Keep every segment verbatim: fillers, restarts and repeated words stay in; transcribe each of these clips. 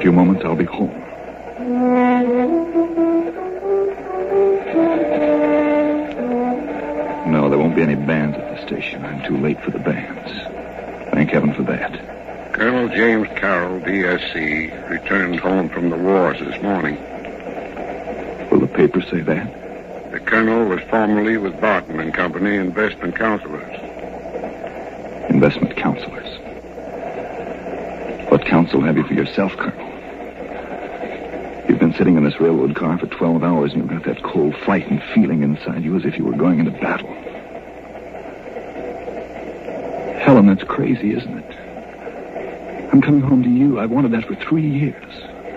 few moments, I'll be home. No, there won't be any bands at the station. I'm too late for the bands. Thank heaven for that. Colonel James Carroll, D S C, returned home from the wars this morning. Will the paper say that? The colonel was formerly with Barton and Company, investment counselors. Investment counselors? What counsel have you for yourself, Colonel? You've been sitting in this railroad car for twelve hours, and you've got that cold, frightened feeling inside you as if you were going into battle. Helen, that's crazy, isn't it? I'm coming home to you. I've wanted that for three years.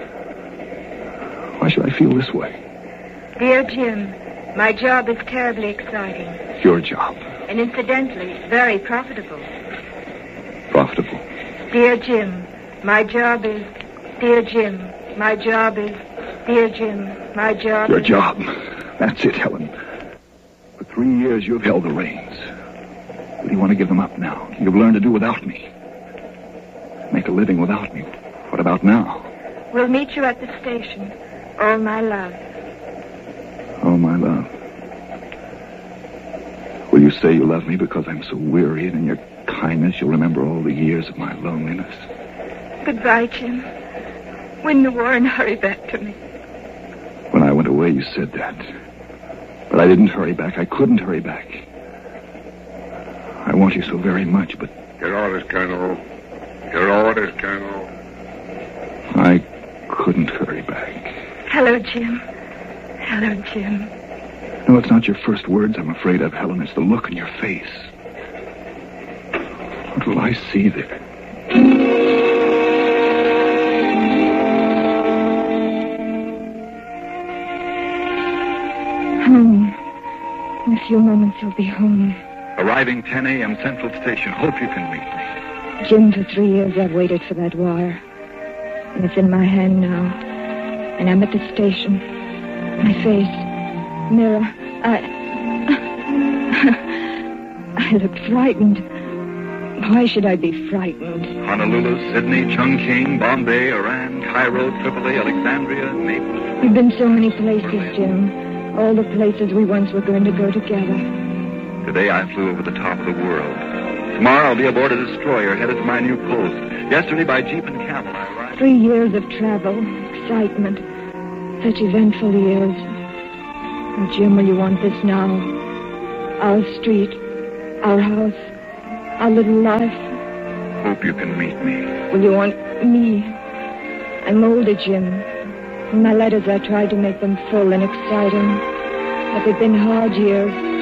Why should I feel this way? Dear Jim, my job is terribly exciting. Your job? And incidentally, very profitable. Profitable? Dear Jim, my job is... Dear Jim, my job is... Dear Jim, my job Your is... Your job. That's it, Helen. For three years, you've held the reins. But you want to give them up now. You've learned to do without me. Make a living without me. What about now? We'll meet you at the station. All my love. All my love. Will you say you love me because I'm so weary, and in your kindness you'll remember all the years of my loneliness? Goodbye, Jim. Win the war and hurry back to me. When I went away, you said that. But I didn't hurry back. I couldn't hurry back. I want you so very much, but... Your orders, Colonel. Your orders, Colonel. I couldn't hurry back. Hello, Jim. Hello, Jim. No, it's not your first words I'm afraid of, Helen. It's the look in your face. What will I see there? Home. In a few moments you'll be home. Arriving ten a.m. Central Station. Hope you can meet me. Jim, for three years I've waited for that wire. And it's in my hand now. And I'm at the station. My face. Mirror. I... I look frightened. Why should I be frightened? Honolulu, Sydney, Chongqing, Bombay, Iran, Cairo, Tripoli, Alexandria, Naples. We've been so many places, Jim. All the places we once were going to go together. Today I flew over the top of the world. Tomorrow I'll be aboard a destroyer headed to my new post. Yesterday by jeep and camel I arrived. Three years of travel, excitement, such eventful years. Oh, Jim, will you want this now? Our street, our house, our little life. Hope you can meet me. Will you want me? I'm older, Jim. In my letters I tried to make them full and exciting. But they've been hard years.